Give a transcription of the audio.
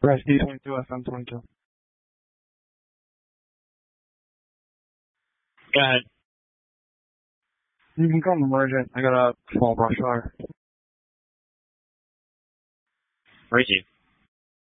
Press D22, FM22. Go ahead. You can come emergent. I got a small brush fire. Where is he?